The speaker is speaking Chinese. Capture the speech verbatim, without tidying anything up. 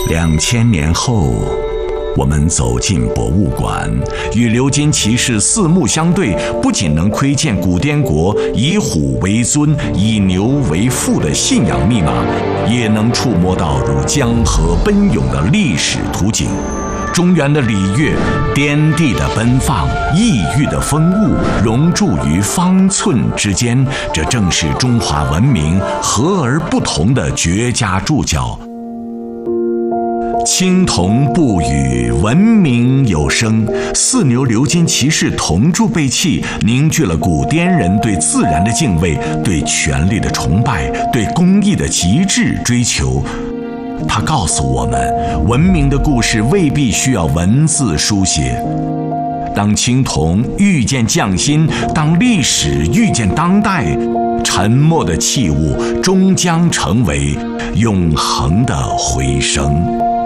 两千年后，我们走进博物馆，与鎏金骑士四目相对，不仅能窥见古滇国以虎为尊、以牛为父的信仰密码，也能触摸到如江河奔涌的历史图景。中原的礼乐，颠地的奔放，异域的风物，融铸于方寸之间，这正是中华文明和而不同的绝佳注脚。青铜不语，文明有声。四牛鎏金骑士同铸贝器，凝聚了古滇人对自然的敬畏，对权力的崇拜，对工艺的极致追求。它告诉我们，文明的故事未必需要文字书写。当青铜遇见匠心，当历史遇见当代，沉默的器物终将成为永恒的回声。